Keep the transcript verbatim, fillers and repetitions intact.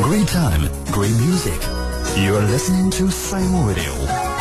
Great time, great music. You are listening to Simon Radio